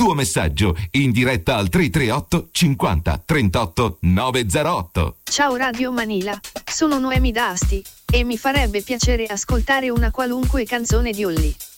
tuo messaggio in diretta al 338 50 38 908. Ciao Radio Manila, sono Noemi da Asti e mi farebbe piacere ascoltare una qualunque canzone di Olly.